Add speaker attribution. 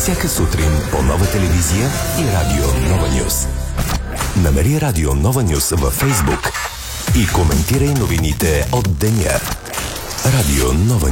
Speaker 1: Всяка сутрин по Нова телевизия и Радио Нова Нюс. Намери Радио Нова Нюс във Фейсбук и коментирай новините от деня. Радио Нова